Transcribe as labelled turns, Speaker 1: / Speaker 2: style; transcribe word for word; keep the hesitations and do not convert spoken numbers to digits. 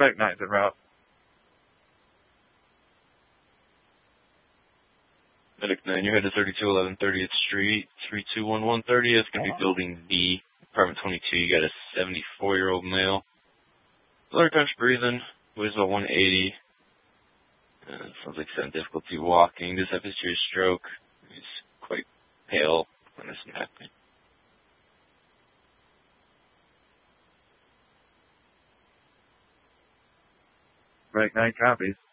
Speaker 1: Spec nine's en route.
Speaker 2: Medic nine, you're headed to thirty-two eleven thirtieth Street, three two one one thirty. It's going to be building B, apartment twenty-two. You got a seventy-four-year-old male. Blood pressure breathing, weighs about one eighty. Uh, sounds like some difficulty walking. Does have history of stroke. He's quite pale when this is happening.
Speaker 1: Medic nine copies.